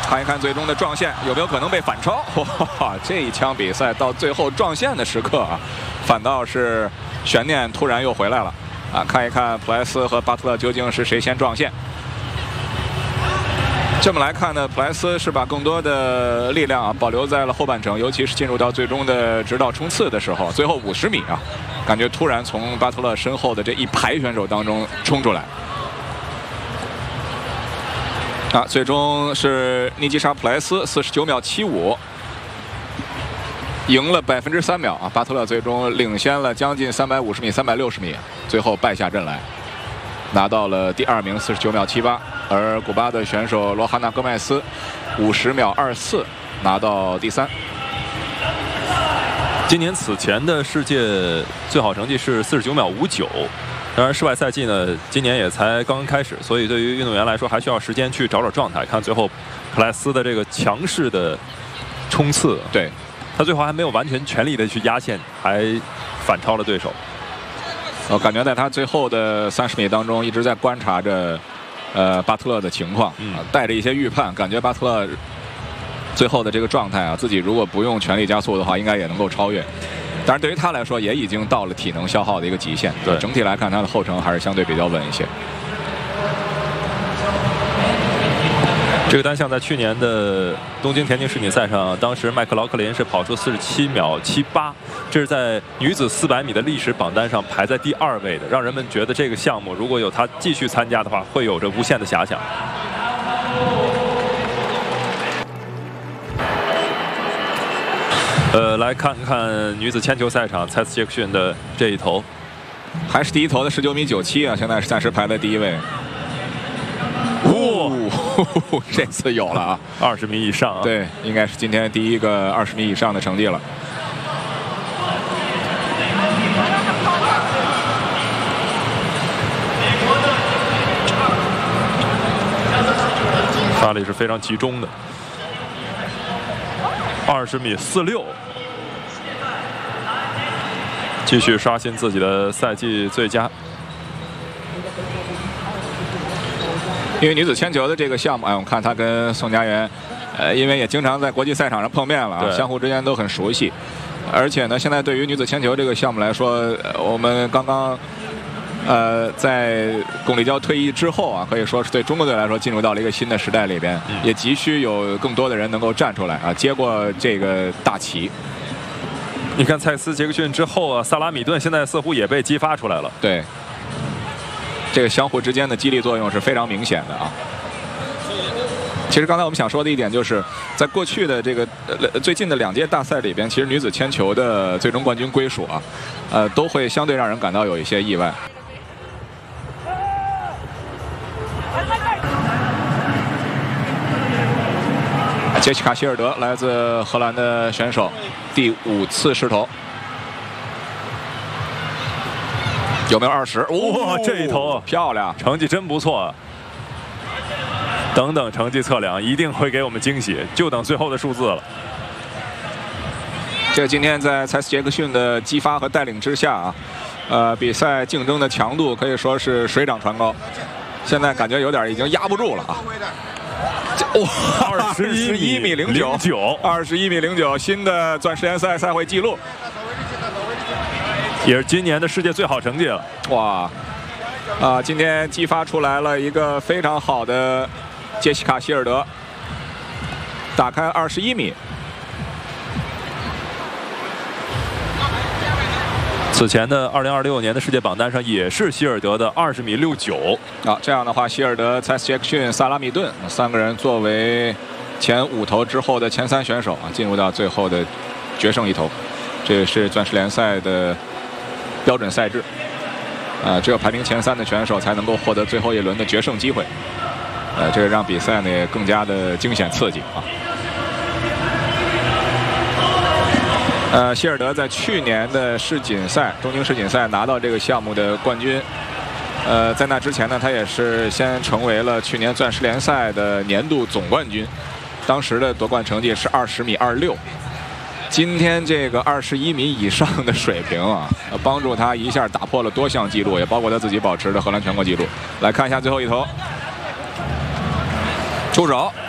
看一看最终的撞线有没有可能被反超。哇，这一枪比赛到最后撞线的时刻啊，反倒是悬念突然又回来了啊！看一看普莱斯和巴特勒究竟是谁先撞线。这么来看呢，普莱斯是把更多的力量啊保留在了后半程，尤其是进入到最终的直道冲刺的时候，最后50米啊，感觉突然从巴特勒身后的这一排选手当中冲出来。 啊，最终是尼基莎·普莱斯49秒75，赢了3%秒啊！巴特勒最终领先了将近350米、360米，最后败下阵来，拿到了第2名49秒78，而古巴的选手罗哈纳·戈麦斯50秒24拿到第3。 今年此前的世界最好成绩是49秒59。 当然，室外赛季呢，今年也才刚刚开始，所以对于运动员来说，还需要时间去找找状态。看最后，普莱斯的这个强势的冲刺， 对， 他最后还没有完全全力的去压线，还反超了对手。 我感觉在他最后的30米当中，一直在观察着，巴特勒的情况，带着一些预判，感觉巴特勒最后的这个状态啊，自己如果不用全力加速的话，应该也能够超越。 当然，对于他来说，也已经到了体能消耗的一个极限。对，整体来看，他的后程还是相对比较稳一些。 这个单项在去年的东京田径世锦赛上，当时麦克劳克林是跑出47秒78，这是在女子400米的历史榜单上排在第2位的，让人们觉得这个项目如果有他继续参加的话，会有着无限的遐想。 来看看女子铅球赛场，蔡斯杰克逊的这一头， 还是第一头的19米97啊，现在是暂时排在第1位。哦，这次有了啊 ，20米以上啊， 对，应该是今天第一个20米以上的成绩了。 发力是非常集中的。 20米46，继续刷新自己的赛季最佳。 因为女子铅球的这个项目，哎，我们看她跟宋佳媛，因为也经常在国际赛场上碰面了啊，相互之间都很熟悉。而且呢，现在对于女子铅球这个项目来说，我们刚刚。 在巩立姣退役之后啊，可以说是对中国队来说进入到了一个新的时代里边，也急需有更多的人能够站出来啊，接过这个大旗。 你看蔡斯杰克逊之后啊，萨拉米顿现在似乎也被激发出来了。 对，这个相互之间的激励作用是非常明显的啊。其实刚才我们想说的一点就是，在过去的这个最近的2届大赛里边，其实女子铅球的最终冠军归属啊，都会相对让人感到有一些意外。 杰西卡·希尔德来自荷兰的选手，第5次试投，有没有20？ 哇，这一投漂亮， 成绩真不错。等等成绩测量一定会给我们惊喜，就等最后的数字了。 这今天在蔡斯杰克逊的激发和带领之下啊，比赛竞争的强度可以说是水涨船高，现在感觉有点已经压不住了啊。 哇，21米09，21米09，新的钻石联赛赛会纪录， 也是今年的世界最好成绩了。 哇，今天激发出来了一个非常好的杰西卡·希尔德，打开21米。 此前的2026年的世界榜单上也是希尔德的20米69。 啊，这样的话，希尔德、蔡斯杰克逊、萨拉米顿3个人作为前5头之后的前3选手啊，进入到最后的决胜1投。这也是钻石联赛的标准赛制。只有排名前3的选手才能够获得最后一轮的决胜机会。这个让比赛呢也更加的惊险刺激啊。 希尔德在去年的世锦赛东京世锦赛拿到这个项目的冠军。在那之前呢，他也是先成为了去年钻石联赛的年度总冠军，当时的夺冠成绩是20米26。今天这个21米以上的水平啊，帮助他一下打破了多项纪录，也包括他自己保持的荷兰全国纪录。来看一下最后一投，出手。